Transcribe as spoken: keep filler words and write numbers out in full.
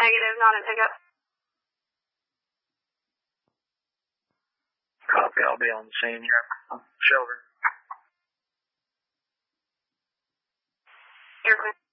Negative, not in pickup. Copy, I'll be on the scene here. Shelter. You're clear.